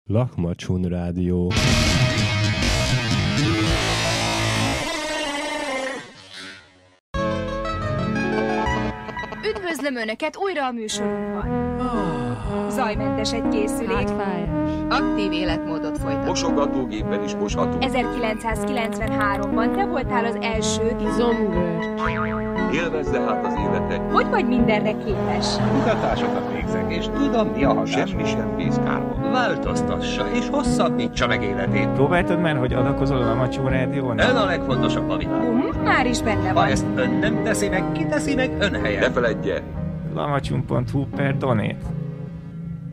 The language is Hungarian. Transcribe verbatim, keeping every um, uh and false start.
Lakmacsun Rádió. Üdvözlöm Önöket újra a műsorunkban. Zajmentes egy készülék. Aktív életmódot folytat. Mosogatógépen is mosható. ezerkilencszázkilencvenháromban te voltál az első Zombor. Élvezze hát az életet. Hogy vagy mindenre képes? Kutatásokat végzek, és tudom, mi a hatás. Semmi sem vész kárba. Változtassa, és hosszabbítsa meg életét. Próbáltad már, hogy adakozol a Lakmacsun Rádión? Ön a legfontosabb a világon. Hum, már is benne Ha van. ezt ön nem teszi meg, ki teszi meg ön helyen? Ne feledje, lakmacsun pont hu per donate.